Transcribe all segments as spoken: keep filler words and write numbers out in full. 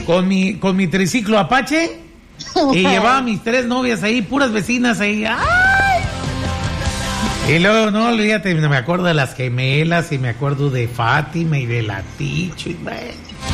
con mi, con mi triciclo Apache y llevaba a mis tres novias ahí, puras vecinas ahí. ¡Ay! Y luego, no, olvídate, me acuerdo de las gemelas y me acuerdo de Fátima y de la Ticho y bueno.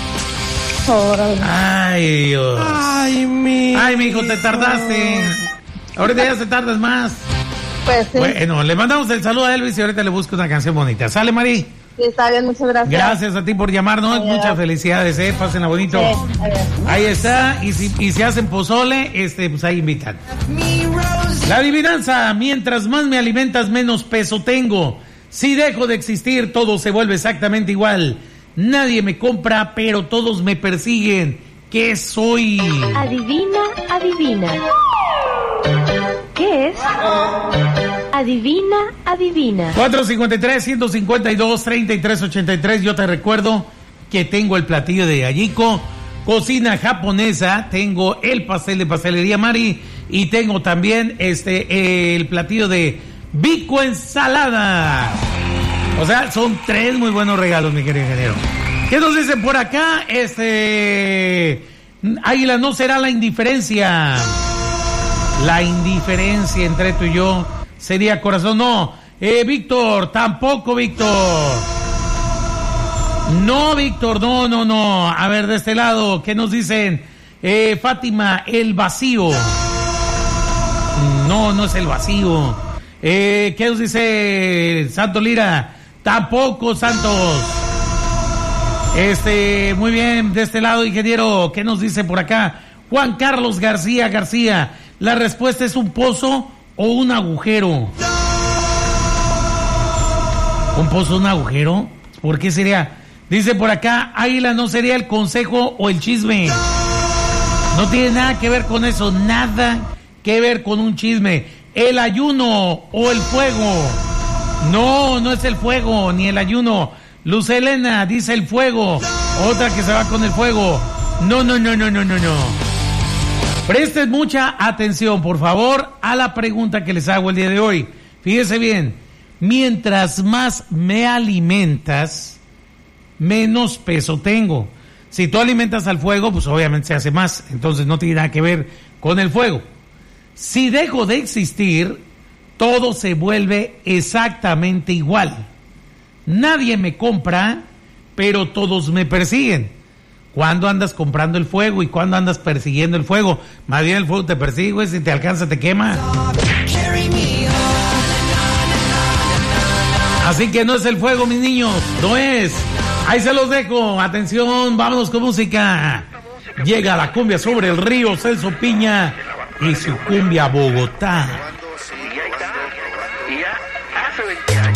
Ay, Dios. Ay, mi. Ay, mi hijo, te tardaste. Ahorita ya se tardas más. Pues sí. Bueno, le mandamos el saludo a Elvis y ahorita le busco una canción bonita. ¿Sale, Mari? Sí, está bien, muchas gracias. Gracias a ti por llamarnos. Adiós. Muchas felicidades, ¿eh? Pásenla bonito. Sí, ahí está. Y si, y si hacen pozole, este, pues ahí invitan. La adivinanza. Mientras más me alimentas, menos peso tengo. Si dejo de existir, todo se vuelve exactamente igual. Nadie me compra, pero todos me persiguen. ¿Qué soy? Adivina, adivina. ¿Qué es? Adivina, adivina. cuatro cinco tres, uno cinco dos, tres tres ocho tres. Yo te recuerdo que tengo el platillo de Gallito, cocina japonesa, tengo el pastel de pastelería Mari y tengo también este el platillo de Bico ensalada. O sea, son tres muy buenos regalos, mi querido ingeniero. ¿Qué nos dicen por acá? Este Águila, no será la indiferencia. La indiferencia entre tú y yo sería corazón. No, eh, Víctor, tampoco, Víctor. No, Víctor, no, no, no. A ver, de este lado, ¿qué nos dicen? Eh, Fátima, el vacío. No, no es el vacío. Eh, ¿Qué nos dice Santo Lira? Tampoco, Santos. Este, muy bien, de este lado, ingeniero, ¿qué nos dice por acá? Juan Carlos García García, la respuesta es un pozo o un agujero. ¿Un pozo o un agujero? ¿Por qué sería? Dice por acá, Águila, ¿no sería el consejo o el chisme? No tiene nada que ver con eso, nada que ver con un chisme. El ayuno o el fuego. No, no es el fuego, ni el ayuno. Luz Elena dice el fuego. Otra que se va con el fuego. No, no, no, no, no, no, no. Presten mucha atención, por favor, a la pregunta que les hago el día de hoy. Fíjese bien. Mientras más me alimentas, menos peso tengo. Si tú alimentas al fuego, pues obviamente se hace más. Entonces no tiene nada que ver con el fuego. Si dejo de existir, todo se vuelve exactamente igual. Nadie me compra, pero todos me persiguen. ¿Cuándo andas comprando el fuego y cuándo andas persiguiendo el fuego? Más bien el fuego te persigue, güey, si te alcanza te quema. Así que no es el fuego, mis niños, no es. Ahí se los dejo, atención, vámonos con música. Llega la cumbia sobre el río, Celso Piña y su cumbia Bogotá. Y ahí está, y ya hace veinte años.